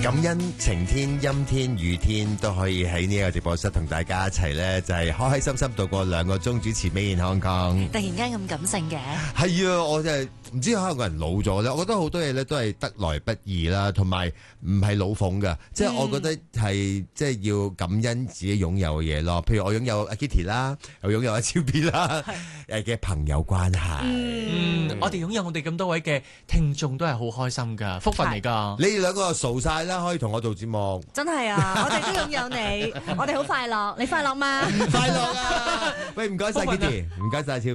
感恩晴天、陰天、雨天都可以喺呢個直播室同大家一齊咧，就係開開心心度過2個鐘主持《Made in Hong Kong》。 突然間咁感性嘅， 係啊，我真係唔知可能個人老咗咧，我覺得好多嘢咧都係得來不易啦，同埋唔係老諷噶，即係我覺得係即係要感恩自己擁有嘅嘢咯。譬如我擁有阿 Kitty 啦，又擁有阿超 B 啦，嘅朋友關係。 我哋擁有我哋咁多位嘅聽眾都係好開心噶，福分嚟噶。 你哋兩個傻晒啦，可以同我做節目。 真係啊！我哋都擁有你，我哋好快樂，你快樂嗎？ 快樂啊！喂，唔該晒 Kitty，唔該晒超。